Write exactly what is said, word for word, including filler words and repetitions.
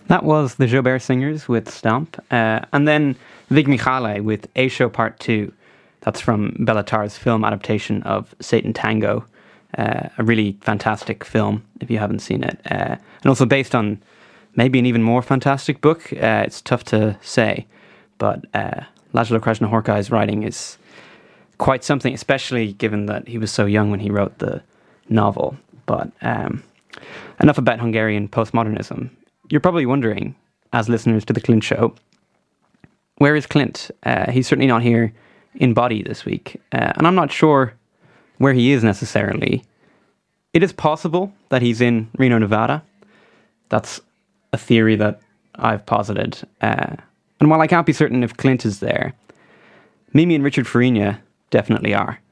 That was the Joubert Singers with Stomp, uh, and then Vig Michale with A Show Part two. That's from Béla Tarr's film adaptation of Satan Tango, uh, a really fantastic film if you haven't seen it, uh, and also based on maybe an even more fantastic book. Uh, it's tough to say, but uh, Laszlo Krasznahorkai's writing is quite something, especially given that he was so young when he wrote the novel. But um, enough about Hungarian postmodernism. You're probably wondering, as listeners to The Clint Show, where is Clint? Uh, he's certainly not here in body this week. Uh, and I'm not sure where he is necessarily. It is possible that he's in Reno, Nevada. That's a theory that I've posited. Uh, and while I can't be certain if Clint is there, Mimi and Richard Farina definitely are.